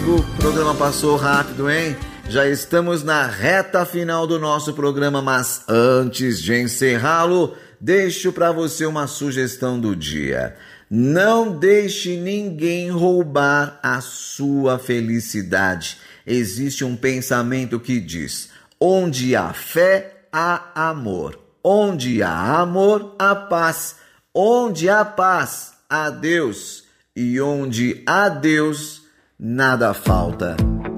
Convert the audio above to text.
O programa passou rápido, hein? Já estamos na reta final do nosso programa, mas antes de encerrá-lo, deixo para você uma sugestão do dia. Não deixe ninguém roubar a sua felicidade. Existe um pensamento que diz: onde há fé, há amor. Onde há amor, há paz. Onde há paz, há Deus. E onde há Deus, nada falta.